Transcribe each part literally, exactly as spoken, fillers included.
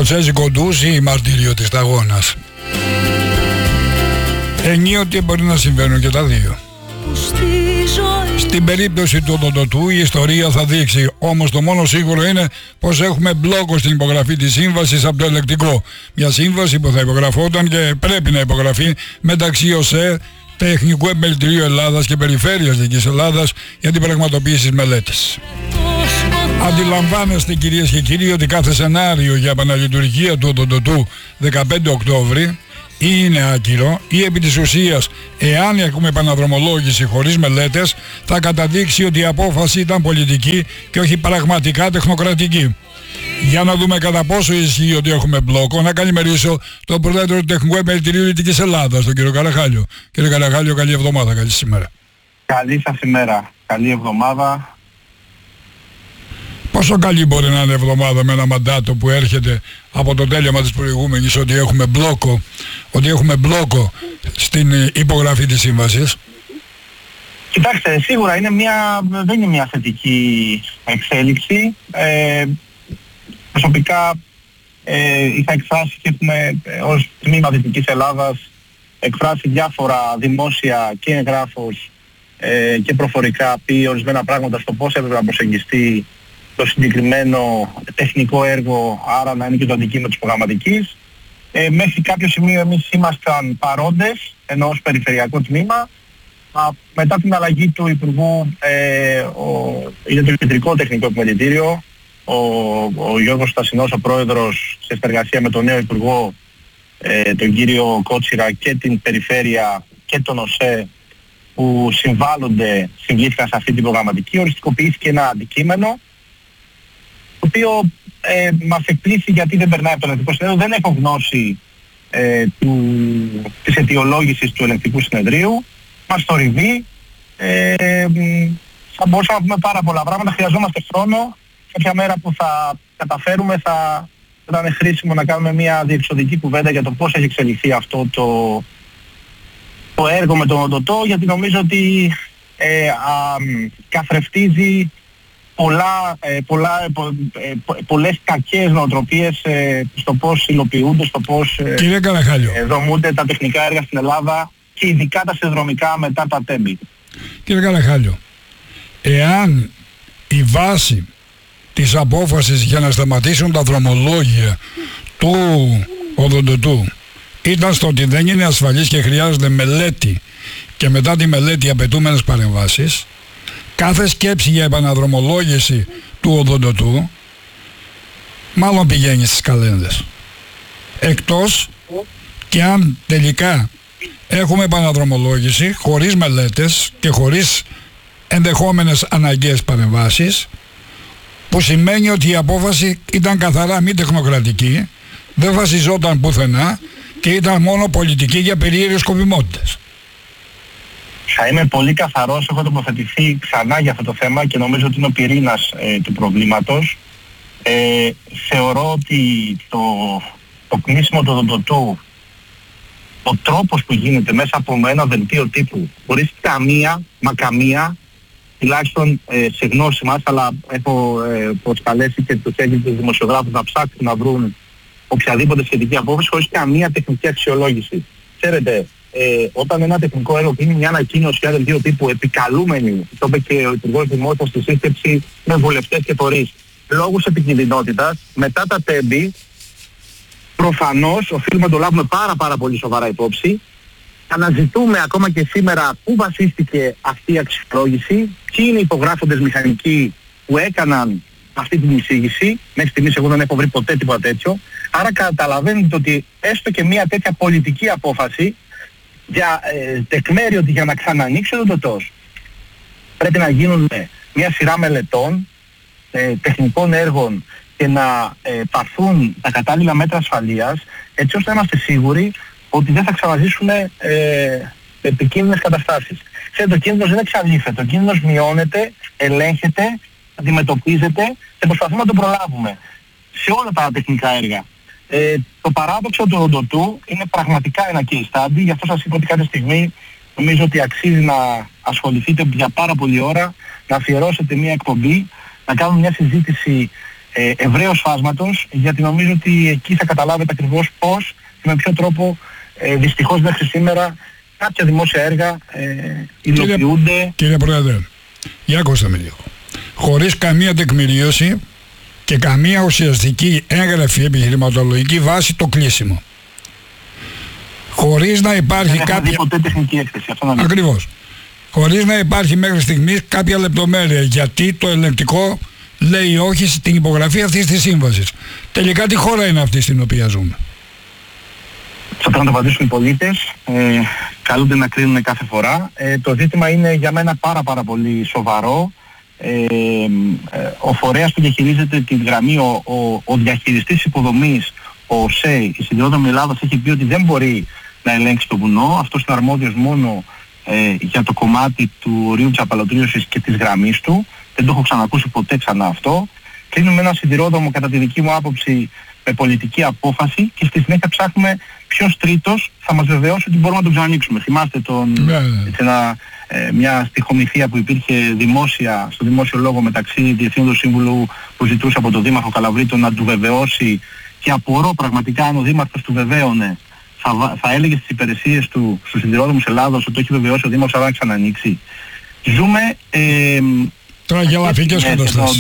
σκοτσέζικο ντους ή μαρτύριο της σταγόνας. Ενίοτε μπορεί να συμβαίνουν και τα δύο. Στην περίπτωση του οδοντοτού η ιστορία θα δείξει, όμως το μόνο σίγουρο είναι πως έχουμε μπλόκο στην υπογραφή της σύμβασης από το ελεκτικό. Μια σύμβαση που θα υπογραφόταν και πρέπει να υπογραφεί μεταξύ ΟΣΕ, Τεχνικού Επιμελητηρίου Ελλάδας και Περιφέρειας Δικής Ελλάδας για την πραγματοποίηση της μελέτης. Αντιλαμβάνεστε κυρίες και κύριοι ότι κάθε σενάριο για επαναλειτουργία του οδοντοτού δεκαπέντε Οκτώβρη είναι άκυρο ή επί της ουσίας, εάν έχουμε επαναδρομολόγηση χωρίς μελέτες, θα καταδείξει ότι η απόφαση ήταν πολιτική και όχι πραγματικά τεχνοκρατική. Για να δούμε κατά πόσο ισχύει ότι έχουμε μπλόκο, να καλημερίσω τον πρόεδρο του Τεχνικού Επιμελητηρίου Δυτικής Ελλάδας, τον κύριο Καραχάλιο. Κύριε Καραχάλιο, καλή εβδομάδα, καλή σήμερα. Καλή σας ημέρα, καλή εβδομάδα. Πόσο καλή μπορεί να είναι εβδομάδα με ένα μαντάτο που έρχεται από το τέλειωμα της προηγούμενης ότι έχουμε μπλόκο, ότι έχουμε μπλόκο στην υπογραφή της σύμβασης? Κοιτάξτε, σίγουρα είναι μια, δεν είναι μια θετική εξέλιξη. Ε, προσωπικά ε, είχα εκφράσει και έχουμε ε, ως τμήμα Δυτικής Ελλάδας εκφράσει διάφορα δημόσια και εγγράφος ε, και προφορικά πει ορισμένα πράγματα στο πώς έπρεπε να προσεγγιστεί το συγκεκριμένο τεχνικό έργο, άρα να είναι και το αντικείμενο της προγραμματικής. Ε, μέχρι κάποιο σημείο εμείς ήμασταν παρόντες, ενώ ως περιφερειακό τμήμα. Α, μετά την αλλαγή του Υπουργού, ε, ο, είναι το Κεντρικό Τεχνικό Επιμελητήριο, ο, ο Γιώργος Στασινός, ο πρόεδρος, σε συνεργασία με τον νέο Υπουργό, ε, τον κύριο Κότσιρα, και την Περιφέρεια και τον ΟΣΕ, που συμβάλλονται, συμβλήθηκαν σε αυτή την προγραμματική, οριστικοποιήθηκε ένα αντικείμενο, το οποίο ε, μας εκπλήσει γιατί δεν περνάει από το ελεγκτικό συνέδριο. Δεν έχω γνώση ε, του, της αιτιολόγησης του ελεγκτικού συνεδρίου. Μας θορυβεί. Ε, θα μπορούσαμε να πούμε πάρα πολλά πράγματα. Χρειαζόμαστε χρόνο. Κάποια μέρα που θα καταφέρουμε θα, θα είναι χρήσιμο να κάνουμε μια διεξοδική κουβέντα για το πώς έχει εξελιχθεί αυτό το, το έργο με τον οδοντοτό, γιατί νομίζω ότι ε, α, καθρεφτίζει πολλά, ε, πολλά, πο, ε, πο, πολλές κακές νοοτροπίες ε, στο πώς υλοποιούνται, στο πώς ε, Κύριε Καραχάλιο, ε, δομούνται τα τεχνικά έργα στην Ελλάδα και ειδικά τα συνδρομικά μετά τα τέμπη. Κύριε Καραχάλιο, εάν η βάση της απόφασης για να σταματήσουν τα δρομολόγια του οδοντοτού ήταν στο ότι δεν είναι ασφαλής και χρειάζεται μελέτη και μετά τη μελέτη απαιτούμενες παρεμβάσεις, κάθε σκέψη για επαναδρομολόγηση του οδοντοτού μάλλον πηγαίνει στις καλένδες. Εκτός και αν τελικά έχουμε επαναδρομολόγηση χωρίς μελέτες και χωρίς ενδεχόμενες αναγκαίες παρεμβάσεις, που σημαίνει ότι η απόφαση ήταν καθαρά μη τεχνοκρατική, δεν βασιζόταν πουθενά και ήταν μόνο πολιτική για περίεργες σκοπιμότητες. Θα είμαι πολύ καθαρός, έχω τοποθετηθεί ξανά για αυτό το θέμα και νομίζω ότι είναι ο πυρήνας ε, του προβλήματος. Ε, θεωρώ ότι το, το κνήσιμο του οδοντοτού, ο τρόπος που γίνεται μέσα από ένα δελτίο τύπου, χωρίς καμία, μα καμία, τουλάχιστον ε, σε γνώση μας, αλλά έχω ε, προσκαλέσει και τους έγκριτους δημοσιογράφους να ψάξουν να βρουν οποιαδήποτε σχετική απόφαση, χωρίς καμία τεχνική αξιολόγηση. Ξέρετε, ε, όταν ένα τεχνικό έργο είναι μια ανακοίνωση για δελτίο τύπου επικαλούμενη, το είπε και ο Υπουργός Δημόσιας στη σύσκεψη με βουλευτές και φορείς, λόγους επικινδυνότητας, μετά τα τέμπη, προφανώς οφείλουμε να το λάβουμε πάρα πάρα πολύ σοβαρά υπόψη. Αναζητούμε ακόμα και σήμερα πού βασίστηκε αυτή η αξιολόγηση, ποιοι είναι οι υπογράφοντες μηχανικοί που έκαναν αυτή την εισήγηση. Μέχρι στιγμής εγώ δεν έχω βρει ποτέ τίποτα τέτοιο. Άρα καταλαβαίνετε ότι έστω και μια τέτοια πολιτική απόφαση για ε, τεκμέριο ότι για να ξανανοίξει ο οδοντοτός πρέπει να γίνουν μια σειρά μελετών, ε, τεχνικών έργων και να ε, πάρθουν τα κατάλληλα μέτρα ασφαλείας, έτσι ώστε να είμαστε σίγουροι ότι δεν θα ξαναζήσουν ε, επικίνδυνες καταστάσεις. Ξέρετε, ο κίνδυνος δεν εξαλείφεται, ο κίνδυνος μειώνεται, ελέγχεται, αντιμετωπίζεται και προσπαθούμε να το προλάβουμε σε όλα τα τεχνικά έργα. Ε, το παράδοξο του οδοντοτού είναι πραγματικά ένα case study, γι' αυτό σας είπα ότι κάποια στιγμή νομίζω ότι αξίζει να ασχοληθείτε για πάρα πολλή ώρα, να αφιερώσετε μια εκπομπή, να κάνουμε μια συζήτηση ε, ευρέως φάσματος, γιατί νομίζω ότι εκεί θα καταλάβετε ακριβώς πώς και με ποιο τρόπο ε, δυστυχώς μέχρι σήμερα κάποια δημόσια έργα ε, υλοποιούνται. Κύριε, κύριε Πρόεδρε, για ακούστε με λίγο. Χωρίς καμία τεκμηρίωση και καμία ουσιαστική έγγραφη επιχειρηματολογική βάση το κλείσιμο. Χωρίς να υπάρχει δεν κάποια... Δεν ποτέ τεχνική έκθεση. Αυτό να Ακριβώς. Χωρίς να υπάρχει μέχρι στιγμής κάποια λεπτομέρεια γιατί το ελεγκτικό λέει όχι στην υπογραφή αυτής της σύμβασης. Τελικά τι χώρα είναι αυτή στην οποία ζούμε? Θα πρέπει να το απαντήσουν οι πολίτες, ε, καλούνται να κρίνουν κάθε φορά. Ε, το ζήτημα είναι για μένα πάρα πάρα πολύ σοβαρό. Ε, ε, ο φορέας που διαχειρίζεται την γραμμή, ο, ο, ο διαχειριστής υποδομής, ο ΣΕΙ, η Σιδηρόδρομη Ελλάδας, έχει πει ότι δεν μπορεί να ελέγξει το βουνό. Αυτός είναι αρμόδιος μόνο ε, για το κομμάτι του ορίου της απαλωτρίωσης και της γραμμής του. Δεν το έχω ξανακούσει ποτέ ξανά αυτό. Κλείνουμε ένα σιδηρόδρομο κατά τη δική μου άποψη με πολιτική απόφαση και στη συνέχεια ψάχνουμε ποιος τρίτος θα μας βεβαιώσει ότι μπορούμε να τον ξανανοίξουμε. Θυμάστε τον, ναι, ναι. Έτσι, ένα, ε, μια στιχομυθία που υπήρχε δημόσια, στο δημόσιο λόγο μεταξύ Διευθύνοντος Σύμβουλου που ζητούσε από τον Δήμαρχο Καλαβρίτων να του βεβαιώσει, και απορώ πραγματικά αν ο Δήμαρχος του βεβαίωνε, θα, θα έλεγε στις υπηρεσίες του στους σιδηρόδρομους Ελλάδος ότι το έχει βεβαιώσει ο Δήμαρχος αλλά να ξανανοίξει. Ζούμε ε, τώρα για λαφικές καταστάσεις.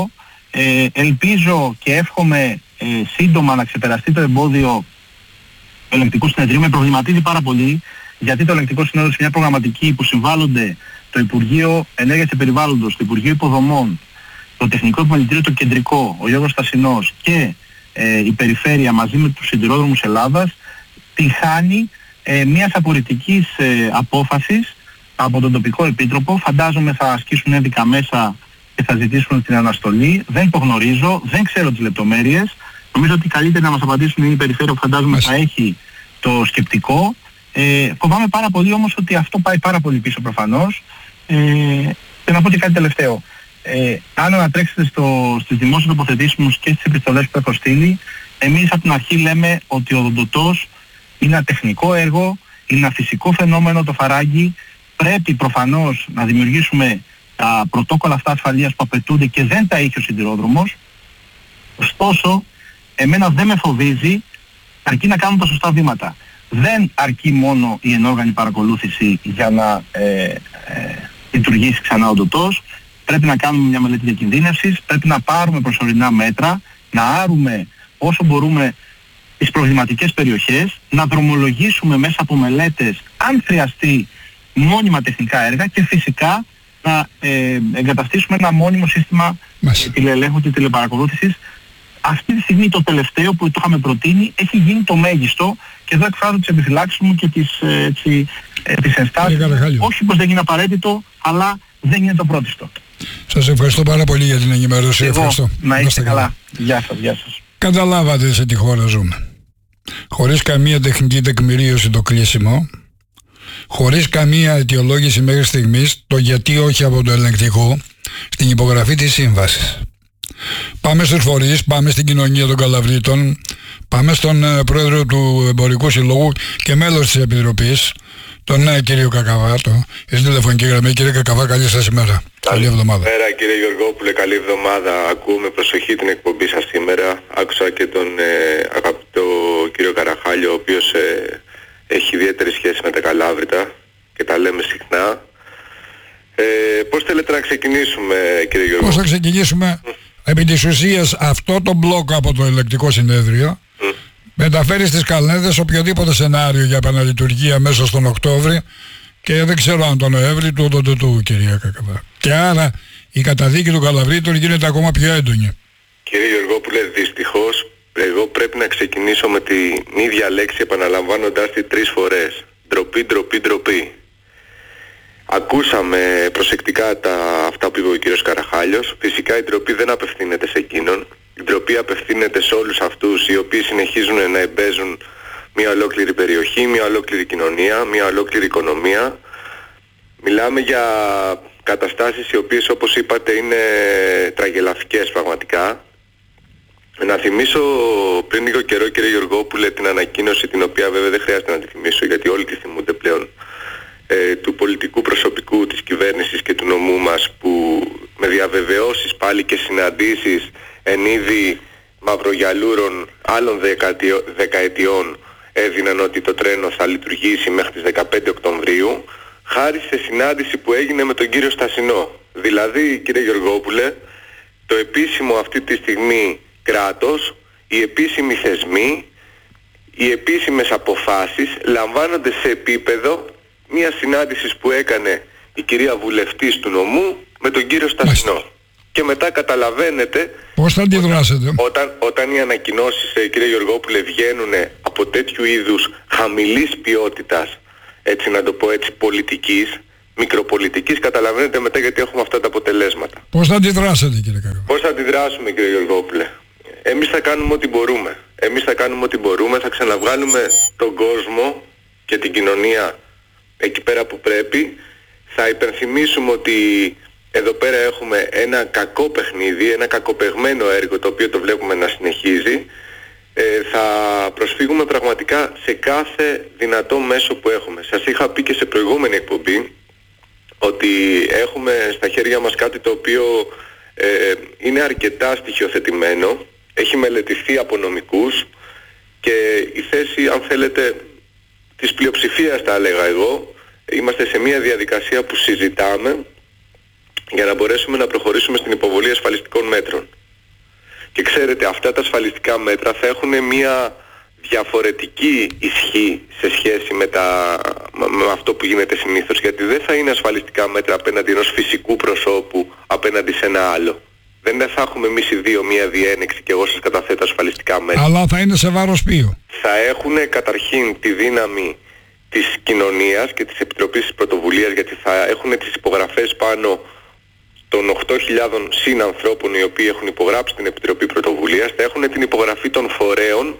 Ε, ελπίζω και εύχομαι ε, σύντομα να ξεπεραστεί το εμπόδιο του ελεγκτικού συνεδρίου. Με προβληματίζει πάρα πολύ γιατί το ελεγκτικό συνέδριο σε μια προγραμματική που συμβάλλονται το Υπουργείο Ενέργειας και Περιβάλλοντος, το Υπουργείο Υποδομών, το Τεχνικό Επιμελητήριο το Κεντρικό, ο Γιώργος Στασινός και ε, η Περιφέρεια μαζί με τους Σιδηρόδρομους Ελλάδας, τη χάνει ε, μιας απορριτικής ε, απόφασης από τον τοπικό επίτροπο. Φαντάζομαι θα ασκήσουν ένδικα μέσα και θα ζητήσουν την αναστολή. Δεν το γνωρίζω, δεν ξέρω τις λεπτομέρειες. Νομίζω ότι καλύτερα να μας απαντήσουν είναι η Περιφέρεια που φαντάζομαι θα έχει το σκεπτικό. Ε, φοβάμαι πάρα πολύ όμως ότι αυτό πάει πάρα πολύ πίσω προφανώς. Ε, και να πω και κάτι τελευταίο. Ε, αν ανατρέξετε στο, στις δημόσιες τοποθετήσεις μου και στις επιστολές που έχω στείλει, εμείς από την αρχή λέμε ότι ο οδοντοτός είναι ένα τεχνικό έργο, είναι ένα φυσικό φαινόμενο το φαράγγι. Πρέπει προφανώς να δημιουργήσουμε τα πρωτόκολλα αυτά ασφαλείας που απαιτούνται και δεν τα είχε ο σιδηρόδρομος. Ωστόσο, εμένα δεν με φοβίζει, αρκεί να κάνουμε τα σωστά βήματα. Δεν αρκεί μόνο η ενόργανη παρακολούθηση για να ε, ε, λειτουργήσει ξανά ο οδοντοτός. Πρέπει να κάνουμε μια μελέτη διακινδύνευσης, πρέπει να πάρουμε προσωρινά μέτρα, να άρουμε όσο μπορούμε τις προβληματικές περιοχές, να δρομολογήσουμε μέσα από μελέτες, αν χρειαστεί, μόνιμα τεχνικά έργα και φυσικά να ε, εγκαταστήσουμε ένα μόνιμο σύστημα ε, τηλεελέγχου και τηλεπαρακολούθησης. Αυτή τη στιγμή το τελευταίο που το είχαμε προτείνει έχει γίνει το μέγιστο και εδώ εκφράζω τις επιφυλάξεις μου και τις, ε, έτσι, ε, τις ενστάσεις. Όχι πως δεν είναι απαραίτητο, αλλά δεν είναι το πρώτιστο. Σας ευχαριστώ πάρα πολύ για την ενημέρωση. Εγώ, ευχαριστώ. Να είστε καλά. καλά. Γεια σας, γεια σας. Καταλάβατε σε τι χώρα ζούμε. Χωρίς καμία τεχνική τεκμηρίωση το κλείσιμο, χωρίς καμία αιτιολόγηση μέχρι στιγμής το γιατί όχι από το ελεγκτικό στην υπογραφή της σύμβασης. Πάμε στους φορείς, πάμε στην κοινωνία των Καλαβρίτων, πάμε στον uh, πρόεδρο του Εμπορικού Συλλόγου και μέλος της Επιτροπής, τον uh, κύριο Κακαβά, το, στην τηλεφωνική γραμμή. Κύριε Κακαβά, καλή σας ημέρα. Καλή εβδομάδα. Καλημέρα κύριε Γεωργόπουλε, καλή εβδομάδα. Ακούω με προσοχή την εκπομπή σας σήμερα. Άκουσα και τον ε, αγαπητό κύριο Καραχάλιο, ο οποίος ε, έχει ιδιαίτερη σχέση με τα Καλάβρητα και τα λέμε συχνά. Ε, πώς θέλετε να ξεκινήσουμε κύριε Γεωργόπουλε? Πώς θα ξεκινήσουμε? Mm. Επί της ουσίας αυτό το μπλοκ από το ελεκτικό συνέδριο mm. μεταφέρει στις Καλνέδες οποιοδήποτε σενάριο για επαναλειτουργία μέσα στον Οκτώβρη και δεν ξέρω αν τον Νοέμβρη του οδοντοτού, κυρία Κακαβά. Και άρα η καταδίκη των Καλαβρίτων γίνεται ακόμα πιο έντονη. Κύριε Γεωργόπουλε, δυστυχώς εγώ πρέπει να ξεκινήσω με την ίδια λέξη επαναλαμβάνοντάς τη τρεις φορές. Ντροπή, ντροπή, ντροπή. Ακούσαμε προσεκτικά τα, αυτά που είπε ο κύριος Καραχάλιος. Φυσικά η ντροπή δεν απευθύνεται σε εκείνον. Η ντροπή απευθύνεται σε όλους αυτούς οι οποίοι συνεχίζουν να εμπέζουν μια ολόκληρη περιοχή, μια ολόκληρη κοινωνία, μια ολόκληρη οικονομία. Μιλάμε για καταστάσεις οι οποίες, όπως είπατε, είναι τραγελαφικές πραγματικά. Να θυμίσω πριν λίγο καιρό, κύριε Γεωργόπουλε, την ανακοίνωση, την οποία βέβαια δεν χρειάζεται να τη θυμίσω γιατί όλοι τη θυμούνται πλέον, ε, του πολιτικού προσωπικού της κυβέρνησης και του νομού μας, που με διαβεβαιώσεις πάλι και συναντήσεις εν είδη μαυρογιαλούρων άλλων δεκαετιών έδιναν ότι το τρένο θα λειτουργήσει μέχρι τις δεκαπέντε Οκτωβρίου, χάρη σε συνάντηση που έγινε με τον κύριο Στασινό. Δηλαδή, κύριε Γεωργόπουλε, το επίσημο αυτή τη στιγμή κράτος, οι επίσημοι θεσμοί, οι επίσημες αποφάσεις λαμβάνονται σε επίπεδο μια συνάντησης που έκανε η κυρία βουλευτής του νομού με τον κύριο Στασινό. Μάλιστα. Και μετά καταλαβαίνετε πώς θα αντιδράσετε. Όταν, όταν, όταν οι ανακοινώσεις, ε, κύριε Γεωργόπουλε, βγαίνουν από τέτοιου είδους χαμηλής ποιότητας, έτσι να το πω έτσι, πολιτικής, μικροπολιτικής, καταλαβαίνετε μετά γιατί έχουμε αυτά τα αποτελέσματα. Πώς θα αντιδράσετε, κύριε Καριό? Πώς θα αντιδράσουμε, κύριε Γεωργόπουλε? Εμείς θα κάνουμε ό,τι μπορούμε. Εμείς θα κάνουμε ό,τι μπορούμε, θα ξαναβγάλουμε τον κόσμο και την κοινωνία εκεί πέρα που πρέπει. Θα υπενθυμίσουμε ότι εδώ πέρα έχουμε ένα κακό παιχνίδι, ένα κακοπεγμένο έργο το οποίο το βλέπουμε να συνεχίζει. Ε, θα προσφύγουμε πραγματικά σε κάθε δυνατό μέσο που έχουμε. Σας είχα πει και σε προηγούμενη εκπομπή ότι έχουμε στα χέρια μας κάτι το οποίο ε, είναι αρκετά στοιχειοθετημένο, έχει μελετηθεί από νομικούς και η θέση, αν θέλετε, της πλειοψηφίας θα έλεγα εγώ, είμαστε σε μια διαδικασία που συζητάμε για να μπορέσουμε να προχωρήσουμε στην υποβολή ασφαλιστικών μέτρων. Και ξέρετε, αυτά τα ασφαλιστικά μέτρα θα έχουν μια διαφορετική ισχύ σε σχέση με, τα, με αυτό που γίνεται συνήθως, γιατί δεν θα είναι ασφαλιστικά μέτρα απέναντι ενός φυσικού προσώπου απέναντι σε ένα άλλο. Δεν θα έχουμε εμείς οι δύο μία διένεξη και εγώ σας καταθέτω ασφαλιστικά μέτρα. Αλλά θα είναι σε βάρος ποιο? Θα έχουν καταρχήν τη δύναμη της κοινωνίας και της Επιτροπής της Πρωτοβουλίας, γιατί θα έχουν τις υπογραφές πάνω των οκτώ χιλιάδες συνανθρώπων οι οποίοι έχουν υπογράψει την Επιτροπή Πρωτοβουλίας, θα έχουν την υπογραφή των φορέων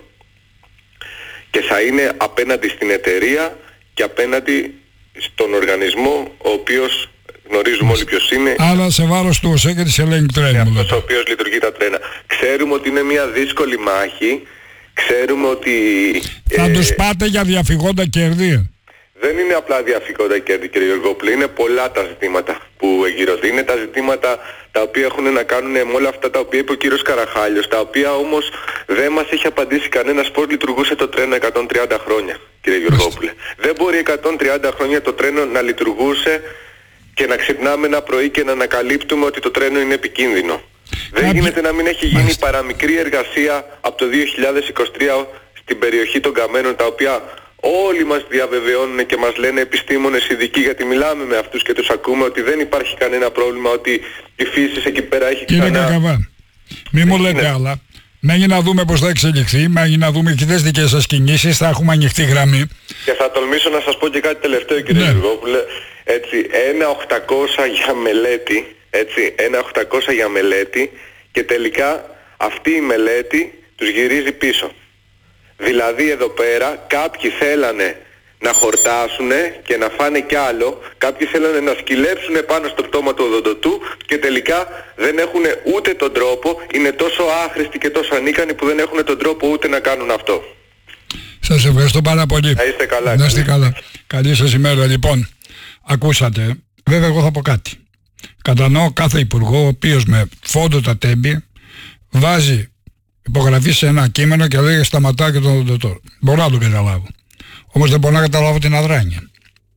και θα είναι απέναντι στην εταιρεία και απέναντι στον οργανισμό ο οποίος γνωρίζουμε όλοι ποιος είναι. Άρα σε βάρος του ΟΣΕ και της Hellenic Train. Είναι αυτός ο οποίος λειτουργεί τα τρένα. Ξέρουμε ότι είναι μια δύσκολη μάχη. Ξέρουμε ότι... Θα ε, τους πάτε για διαφυγόντα κέρδη. Δεν είναι απλά διαφυγόντα κέρδη, κύριε Γεωργόπουλε. Είναι πολλά τα ζητήματα που εγείρονται. Είναι τα ζητήματα τα οποία έχουν να κάνουν με όλα αυτά τα οποία είπε ο κύριος Καραχάλιος, τα οποία όμως δεν μας έχει απαντήσει κανένας πώς λειτουργούσε το τρένο εκατόν τριάντα χρόνια, κύριε Γεωργόπουλε. Δεν μπορεί εκατόν τριάντα χρόνια το τρένο να λειτουργούσε και να ξυπνάμε ένα πρωί και να ανακαλύπτουμε ότι το τρένο είναι επικίνδυνο. Δεν γίνεται να μην έχει γίνει Μάλιστα. παραμικρή εργασία από το δύο χιλιάδες είκοσι τρία στην περιοχή των Καμένων, τα οποία όλοι μας διαβεβαιώνουν και μας λένε επιστήμονες ειδικοί, γιατί μιλάμε με αυτούς και τους ακούμε, ότι δεν υπάρχει κανένα πρόβλημα, ότι η φύση εκεί πέρα έχει ξανά... Κύριε Κακαβά, μη μου λέτε είναι... άλλα. Μένει να δούμε πώς θα εξελιχθεί, μένει να δούμε και τις δικές σας κινήσεις, θα έχουμε ανοιχτή γραμμή. Και θα τολμήσω να σας πω και κάτι τελευταίο, κύριε ναι. Γεωργόπουλε. Έτσι, ένα οκτακόσια για μελέτη, έτσι, ένα οκτακόσια για μελέτη και τελικά αυτή η μελέτη τους γυρίζει πίσω. Δηλαδή εδώ πέρα κάποιοι θέλανε να χορτάσουν και να φάνε κι άλλο, κάποιοι θέλανε να σκυλέψουν πάνω στο πτώμα του οδοντοτού και τελικά δεν έχουν ούτε τον τρόπο, είναι τόσο άχρηστοι και τόσο ανίκανοι που δεν έχουν τον τρόπο ούτε να κάνουν αυτό. Σας ευχαριστώ πάρα πολύ. Να είστε καλά. Να είστε καλά. Καλή σας ημέρα. Λοιπόν, ακούσατε, βέβαια εγώ θα πω κάτι. Κατανοώ κάθε υπουργό ο οποίος με φόντο τα τέμπη βάζει υπογραφή σε ένα κείμενο και λέει σταματά και τον οδοντοτό. Μπορώ να το καταλάβω. Όμως δεν μπορώ να καταλάβω την αδράνεια.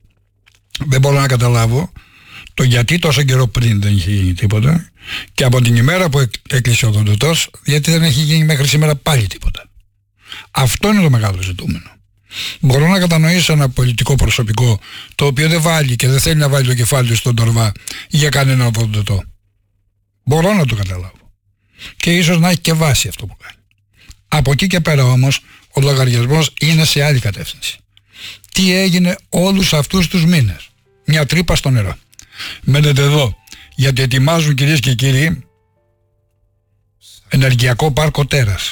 Δεν μπορώ να καταλάβω το γιατί τόσο καιρό πριν δεν είχε γίνει τίποτα και από την ημέρα που έκλεισε ο οδοντοτός γιατί δεν έχει γίνει μέχρι σήμερα πάλι τίποτα. Αυτό είναι το μεγάλο ζητούμενο. Μπορώ να κατανοήσω ένα πολιτικό προσωπικό το οποίο δεν βάλει και δεν θέλει να βάλει το κεφάλι του στον τορβά για κανένα οδοντοτό. Μπορώ να το καταλάβω. Και ίσως να έχει και βάση αυτό που κάνει. Από εκεί και πέρα όμως ο λογαριασμός είναι σε άλλη κατεύθυνση. Τι έγινε όλους αυτούς τους μήνες? Μια τρύπα στο νερό. Μένετε εδώ γιατί ετοιμάζουν, κυρίες και κύριοι, ενεργειακό πάρκο Τέρας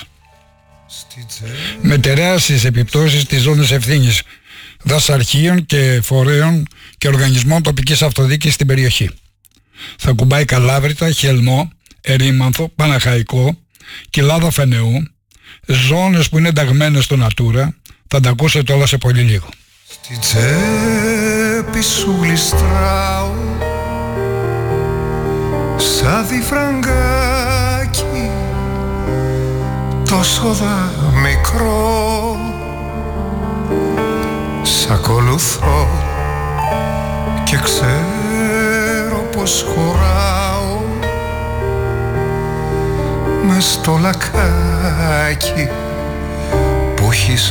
με τεράστιες επιπτώσεις στις ζώνες ευθύνης δασαρχείων και φορέων και οργανισμών τοπικής αυτοδιοίκησης στην περιοχή. Θα κουμπάει Καλάβρητα, Χελμό, Ερήμανθο, Παναχαϊκό, Κοιλάδα Φενεού, ζώνες που είναι ενταγμένες στο Natura. Θα τα ακούσετε όλα σε πολύ λίγο. Στη τσέπη σου γλιστράω σαν διφραγκάκι τόσο δα μικρό, σ' ακολουθώ και ξέρω πως χωράω μες στο λακάκι που έχεις